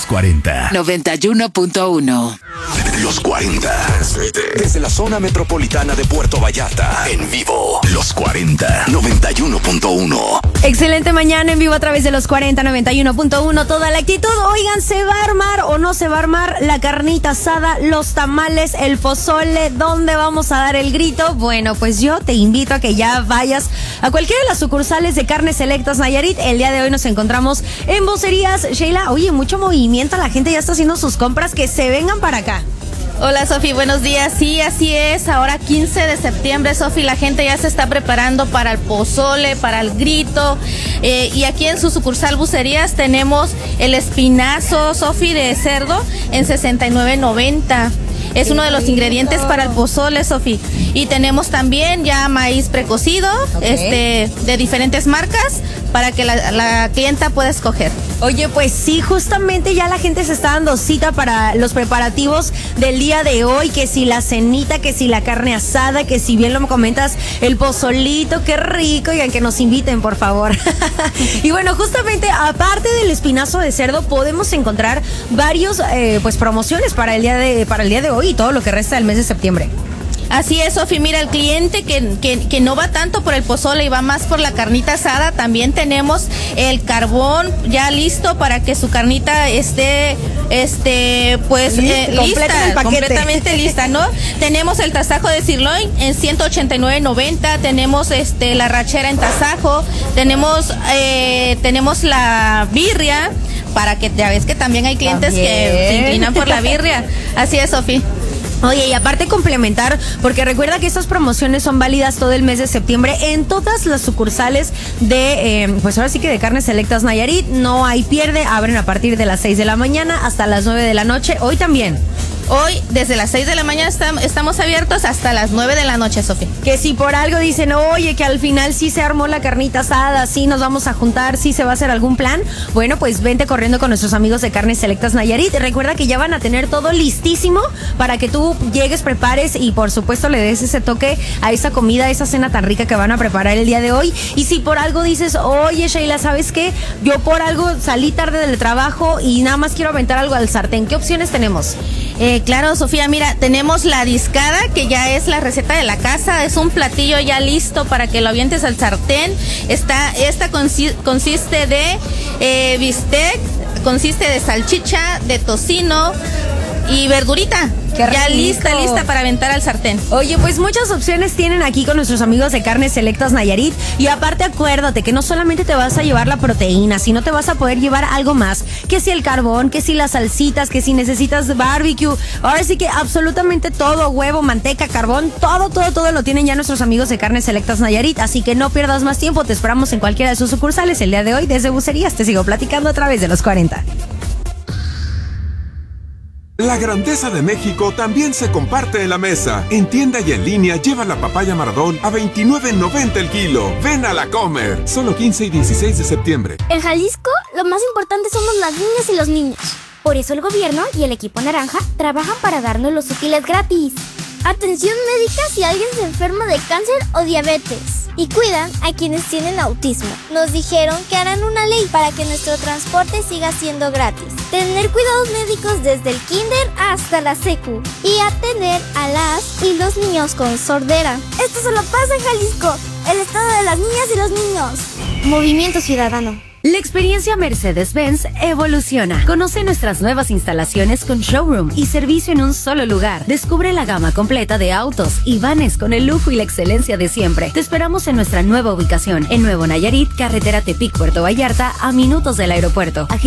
40. 91.1. Los 40. Desde la zona metropolitana de Puerto Vallarta. En vivo. Los 40. 91.1. Excelente mañana en vivo a través de los 40, 91.1. Toda la actitud. Oigan, ¿se va a armar o no se va a armar la carnita asada, los tamales, el pozole? ¿Dónde vamos a dar el grito? Bueno, pues yo te invito a que ya vayas a cualquiera de las sucursales de Carnes Selectas Nayarit. El día de hoy nos encontramos en Vocerías. Sheila, oye, mucho movimiento. La gente ya está haciendo sus compras. Que se vengan para acá. Hola Sofi, buenos días. Sí, así es. Ahora 15 de septiembre, Sofi, la gente ya se está preparando para el pozole, para el grito. Y aquí en su sucursal Bucerías tenemos el espinazo, Sofi, de cerdo en $69.90. Es uno de los ingredientes para el pozole, Sofi. Y tenemos también ya maíz precocido, de diferentes marcas, para que la clienta pueda escoger. Oye, pues sí, justamente ya la gente se está dando cita para los preparativos del día de hoy, que si la cenita, que si la carne asada, que si bien lo comentas, el pozolito, qué rico, y que nos inviten, por favor. Y bueno, justamente, aparte del espinazo de cerdo, podemos encontrar varios, promociones para el día de hoy y todo lo que resta del mes de septiembre. Así es, Sofi. Mira, el cliente que no va tanto por el pozole y va más por la carnita asada, también tenemos el carbón ya listo para que su carnita esté, lista, completamente lista, ¿no? Tenemos el tasajo de sirloin en $189.90, tenemos la arrachera en tasajo, tenemos la birria, para que ya ves que también hay clientes que se inclinan por la birria. Así es, Sofi. Oye, y aparte complementar, porque recuerda que estas promociones son válidas todo el mes de septiembre en todas las sucursales de, ahora sí que de Carnes Selectas Nayarit. No hay pierde, abren a partir de las 6 de la mañana hasta las 9 de la noche. Hoy también. Hoy, desde las 6 de la mañana estamos abiertos hasta las 9 de la noche, Sofía. Que si por algo dicen, oye, que al final sí se armó la carnita asada, sí nos vamos a juntar, sí se va a hacer algún plan, bueno, pues vente corriendo con nuestros amigos de Carnes Selectas Nayarit. Recuerda que ya van a tener todo listísimo para que tú llegues, prepares y por supuesto le des ese toque a esa comida, a esa cena tan rica que van a preparar el día de hoy. Y si por algo dices, oye, Sheila, ¿sabes qué? Yo por algo salí tarde del trabajo y nada más quiero aventar algo al sartén. ¿Qué opciones tenemos? Claro, Sofía, mira, tenemos la discada, que ya es la receta de la casa, es un platillo ya listo para que lo avientes al sartén. Esta consiste de bistec, consiste de salchicha, de tocino y verdurita. Ya lista para aventar al sartén. Oye, pues muchas opciones tienen aquí con nuestros amigos de Carnes Selectas Nayarit. Y aparte acuérdate que no solamente te vas a llevar la proteína, sino te vas a poder llevar algo más. Que si el carbón, que si las salsitas, que si necesitas barbecue. Ahora sí que absolutamente todo, huevo, manteca, carbón, todo lo tienen ya nuestros amigos de Carnes Selectas Nayarit. Así que no pierdas más tiempo, te esperamos en cualquiera de sus sucursales el día de hoy desde Bucerías. Te sigo platicando a través de los 40. La grandeza de México también se comparte en la mesa. En tienda y en línea lleva la papaya Maradol a $29.90 el kilo. Ven a la Comer. Solo 15 y 16 de septiembre. En Jalisco, lo más importante somos las niñas y los niños. Por eso el gobierno y el equipo naranja trabajan para darnos los útiles gratis. Atención médica si alguien se enferma de cáncer o diabetes. Y cuidan a quienes tienen autismo. Nos dijeron que harán una ley para que nuestro transporte siga siendo gratis. Tener cuidados médicos desde el kinder hasta la secu. Y atender a las y los niños con sordera. Esto solo pasa en Jalisco, el estado de las niñas y los niños. Movimiento Ciudadano. La experiencia Mercedes-Benz evoluciona. Conoce nuestras nuevas instalaciones con showroom y servicio en un solo lugar. Descubre la gama completa de autos y vanes con el lujo y la excelencia de siempre. Te esperamos en nuestra nueva ubicación, en Nuevo Nayarit, carretera Tepic, Puerto Vallarta, a minutos del aeropuerto.